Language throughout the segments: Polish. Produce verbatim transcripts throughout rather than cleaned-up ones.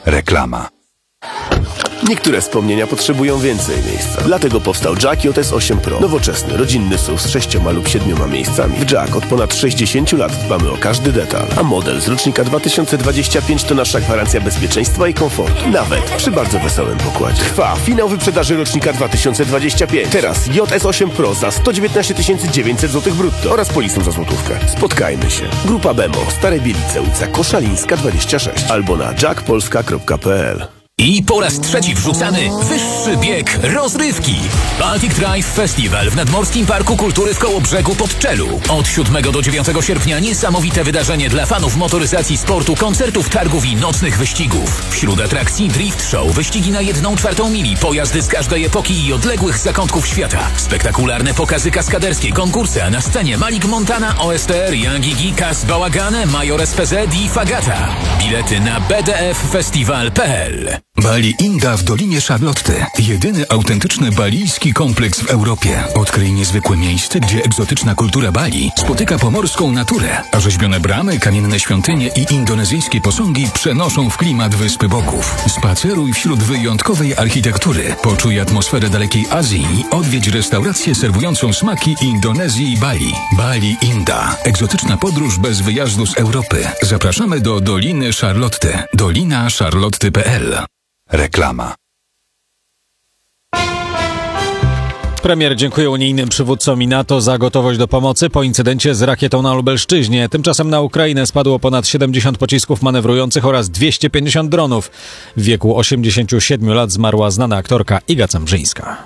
Reklama. Niektóre wspomnienia potrzebują więcej miejsca. Dlatego powstał Jack J S osiem Pro. Nowoczesny, rodzinny S U V z sześcioma lub siedmioma miejscami. W Jack od ponad sześćdziesięciu lat dbamy o każdy detal. A model z rocznika dwa tysiące dwudziestego piątego to nasza gwarancja bezpieczeństwa i komfortu. Nawet przy bardzo wesołym pokładzie. Trwa finał wyprzedaży rocznika dwa tysiące dwudziestego piątego. Teraz J S osiem Pro za sto dziewiętnaście tysięcy dziewięćset złotych brutto oraz polisą za złotówkę. Spotkajmy się. Grupa Bemo, Stare Bielice, ulica Koszalińska dwadzieścia sześć albo na jack polska kropka p l. I po raz trzeci wrzucamy wyższy bieg rozrywki. Baltic Drive Festival w Nadmorskim Parku Kultury w Kołobrzegu pod Czelu. Od siódmego do dziewiątego sierpnia niesamowite wydarzenie dla fanów motoryzacji, sportu, koncertów, targów i nocnych wyścigów. Wśród atrakcji Drift Show, wyścigi na jedną czwartą mili, pojazdy z każdej epoki i odległych zakątków świata. Spektakularne pokazy kaskaderskie, konkursy, a na scenie Malik Montana, O S T R, Young Gigi, Kas Bałagane, Major S P Z i Fagata. Bilety na b d f festival kropka p l. Bali Inda w Dolinie Charlotty. Jedyny autentyczny balijski kompleks w Europie. Odkryj niezwykłe miejsce, gdzie egzotyczna kultura Bali spotyka pomorską naturę, a rzeźbione bramy, kamienne świątynie i indonezyjskie posągi przenoszą w klimat Wyspy Bogów. Spaceruj wśród wyjątkowej architektury, poczuj atmosferę dalekiej Azji i odwiedź restaurację serwującą smaki Indonezji i Bali. Bali Inda. Egzotyczna podróż bez wyjazdu z Europy. Zapraszamy do Doliny Charlotty. dolina charlotty kropka p l. Reklama. Premier dziękuje unijnym przywódcom i NATO za gotowość do pomocy po incydencie z rakietą na Lubelszczyźnie. Tymczasem na Ukrainę spadło ponad siedemdziesiąt pocisków manewrujących oraz dwieście pięćdziesiąt dronów. W wieku osiemdziesięciu siedmiu lat zmarła znana aktorka Iga Cembrzyńska.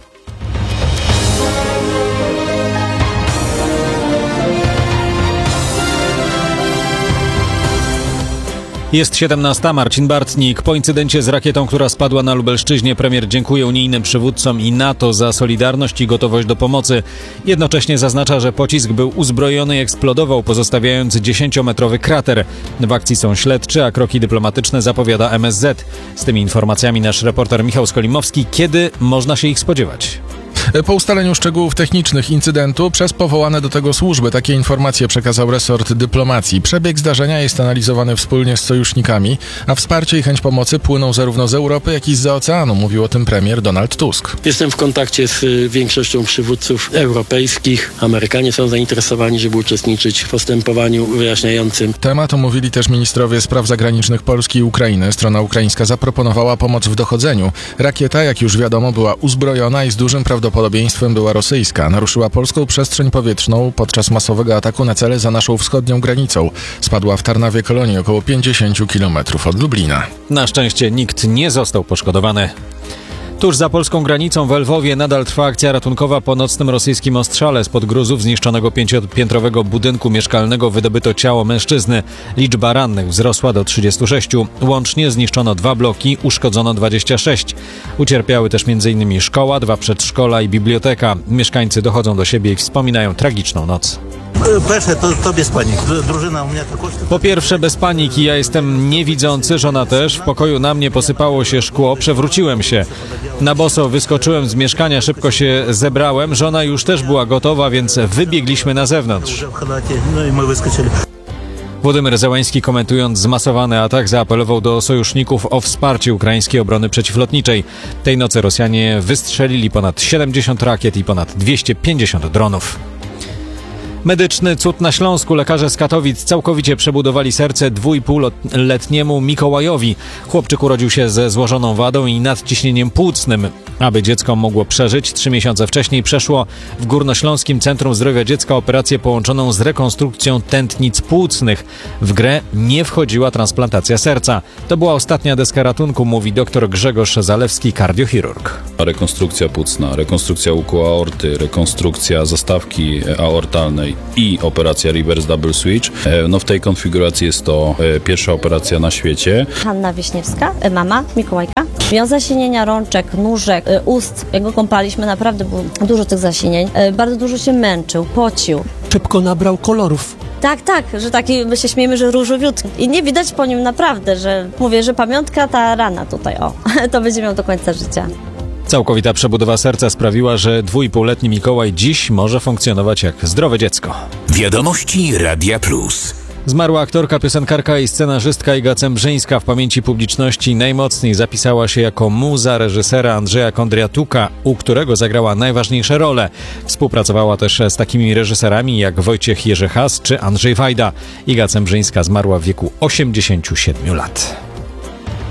Jest siedemnasta. Marcin Bartnik. Po incydencie z rakietą, która spadła na Lubelszczyźnie, premier dziękuje unijnym przywódcom i NATO za solidarność i gotowość do pomocy. Jednocześnie zaznacza, że pocisk był uzbrojony i eksplodował, pozostawiając dziesięciometrowy krater. W akcji są śledczy, a kroki dyplomatyczne zapowiada M S Z. Z tymi informacjami nasz reporter Michał Skolimowski. Kiedy można się ich spodziewać? Po ustaleniu szczegółów technicznych incydentu przez powołane do tego służby takie informacje przekazał resort dyplomacji. Przebieg zdarzenia jest analizowany wspólnie z sojusznikami, a wsparcie i chęć pomocy płyną zarówno z Europy, jak i zza oceanu, mówił o tym premier Donald Tusk. Jestem w kontakcie z większością przywódców europejskich. Amerykanie są zainteresowani, żeby uczestniczyć w postępowaniu wyjaśniającym. Temat omówili też ministrowie spraw zagranicznych Polski i Ukrainy. Strona ukraińska zaproponowała pomoc w dochodzeniu. Rakieta, jak już wiadomo, była uzbrojona i z dużym prawdopodobieństwem była rosyjska. Naruszyła polską przestrzeń powietrzną podczas masowego ataku na cele za naszą wschodnią granicą. Spadła w Tarnawie Kolonii, około pięćdziesiąt kilometrów od Lublina. Na szczęście nikt nie został poszkodowany. Tuż za polską granicą w Lwowie nadal trwa akcja ratunkowa po nocnym rosyjskim ostrzale. Spod gruzów zniszczonego pięciopiętrowego budynku mieszkalnego wydobyto ciało mężczyzny. Liczba rannych wzrosła do trzydziestu sześciu. Łącznie zniszczono dwa bloki, uszkodzono dwadzieścia sześć. Ucierpiały też m.in. szkoła, dwa przedszkola i biblioteka. Mieszkańcy dochodzą do siebie i wspominają tragiczną noc. To, to bez paniki. Drużyna u mnie takoś... Po pierwsze bez paniki, ja jestem niewidzący, żona też. W pokoju na mnie posypało się szkło, przewróciłem się. Na boso wyskoczyłem z mieszkania, szybko się zebrałem. Żona już też była gotowa, więc wybiegliśmy na zewnątrz. Władimir Zełański, komentując zmasowany atak, zaapelował do sojuszników o wsparcie ukraińskiej obrony przeciwlotniczej. Tej nocy Rosjanie wystrzelili ponad siedemdziesiąt rakiet i ponad dwieście pięćdziesiąt dronów. Medyczny cud na Śląsku. Lekarze z Katowic całkowicie przebudowali serce dwuipółletniemu Mikołajowi. Chłopczyk urodził się ze złożoną wadą i nadciśnieniem płucnym. Aby dziecko mogło przeżyć, trzy miesiące wcześniej przeszło w Górnośląskim Centrum Zdrowia Dziecka operację połączoną z rekonstrukcją tętnic płucnych. W grę nie wchodziła transplantacja serca. To była ostatnia deska ratunku, mówi dr Grzegorz Zalewski, kardiochirurg. Rekonstrukcja płucna, rekonstrukcja łuku aorty, rekonstrukcja zastawki aortalnej i operacja reverse double switch. No w tej konfiguracji jest to pierwsza operacja na świecie. Hanna Wiśniewska, mama Mikołajka. Miał zasinienia rączek, nóżek, ust. Jak go kąpaliśmy, naprawdę było dużo tych zasinień. Bardzo dużo się męczył, pocił. Szybko nabrał kolorów. Tak, tak, że taki, my się śmiejemy, że różowiutki. I nie widać po nim naprawdę, że mówię, że pamiątka ta rana tutaj, o, to będzie miał do końca życia. Całkowita przebudowa serca sprawiła, że dwuipółletni Mikołaj dziś może funkcjonować jak zdrowe dziecko. Wiadomości Radia Plus. Zmarła aktorka, piosenkarka i scenarzystka Iga Cembrzyńska w pamięci publiczności najmocniej zapisała się jako muza reżysera Andrzeja Kondriatuka, u którego zagrała najważniejsze role. Współpracowała też z takimi reżyserami jak Wojciech Jerzy Has czy Andrzej Wajda. Iga Cembrzyńska zmarła w wieku osiemdziesięciu siedmiu lat.